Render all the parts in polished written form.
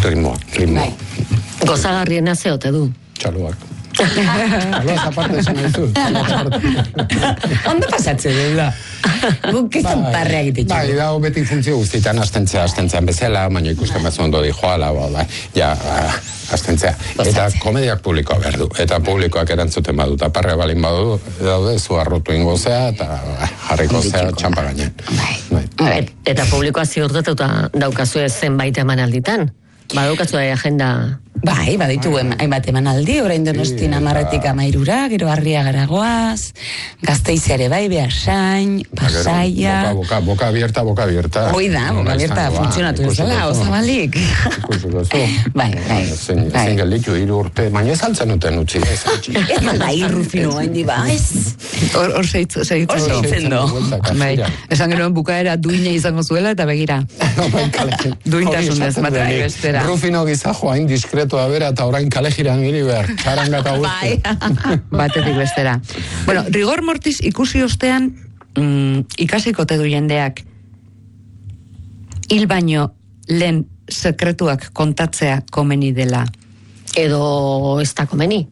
ritmoa. Gozagarriena zeote du. Txaloak. Txaloaz aparte esan nahizu. Ondo pasatzen dut da. Guk ez parrea egite txu. Bai, dago beti funtzio guztietan astentzean bezala, baina ikusten bat ondo dijoala, astentzea. Eta komediak publikoa behar du. Eta publikoak erantzuten badu. Eta parrea balin badu, daude, zu arrotu ingozea, eta jarriko zea txampa gainean. Eta publikoa ziurtatuta daukazu zenbait emanalditan. Badaukazu agenda... Bai, baditu hainbat emanaldi, orain Donostin 10-tik 13, gero Arriagaragoaz, Gasteizeare bai, Beasain, Pasaia... Boka abierta. Hoi da, boka abierta, funtzionatu ezala, osabalik. Bai. Zein gelditu 3 urte, baina ez altzen duten utzi. Ez bai, Rufino, haindi ba, ez... Hor seitzen do. Esan genuen bukaera duina izango zuela eta begira. Duintasunez, materai bestera. Rufino gizajo hain diskretua bera eta orain kale jiran giri behar. Txarangata guzti. Batetik bestera. Bueno, rigor mortis ikusi ostean ikasiko te du jendeak hil baino lehen sekretuak kontatzea komeni dela. Edo ez da komeni.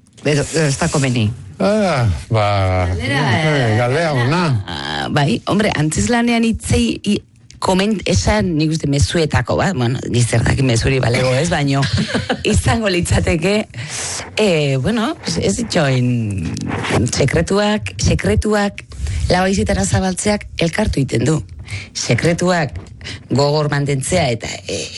Galdea ona. Bai, hombre, antzislanean itzei esan nik uste mezuetako bat, bueno, gizerdak mezuri balego ez, baino izango litzateke ez ditxoin sekretuak laboizetara zabaltzeak elkartu iten du. Sekretuak gogor mantentzea eta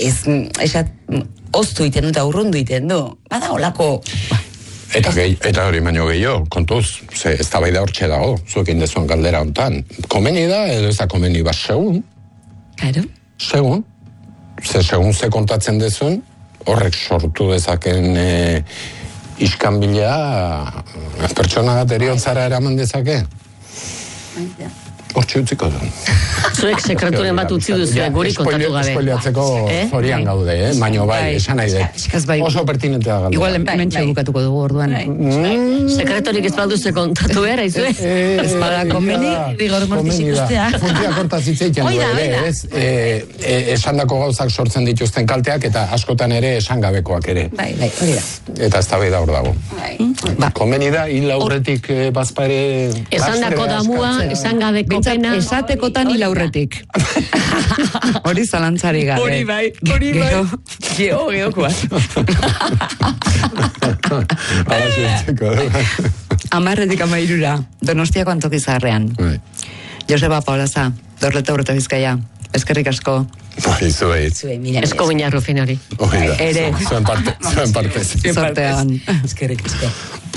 oztu iten du eta urrundu iten du. Bada olako... Eta hori baino gehiago, kontuz, ez da bai da hortxe dago, zuekin dezuan galdera hontan. Komeni da, edo ez da komeni bat segun? Claro. Segun ze kontatzen dezun, horrek sortu dezaken iskanbilea pertsona bat eriotzara eraman dezake. Hortxe utziko du. Zuek sekreturen bat utzi duzu, guri kontatu gabe. Espoiliatzeko zorian gaude, baino bai, esan nahi de. Oso pertinentea galdera. Igual mentxe bukatuko dugu orduan. Sekretorik ez balduze kontatu behar, aizue? Ez bada komeni, rigor mortis ikustea. Funtzia korta zitzeiken du ere, ez? Esandako gauzak sortzen dituzten kalteak eta askotan ere esan gabekoak ere. Bai, hori da. Eta ez da bai da hor dago. Komeni da, hil aurretik bazpare... Esandako damua, esan gabeko pena... Esatekotan hil aurretik. Hori zalantzari gabe. Hori bai. Geokoa. 10-tik 13, Donostiako Antokizarrean. Joseba Paulaza, Dorleta Urte Bizkaia. Eskerrik asko. Zuei. Esko bina Rufinori. Ere. Zuen parte. Zortean. Eskerrik asko.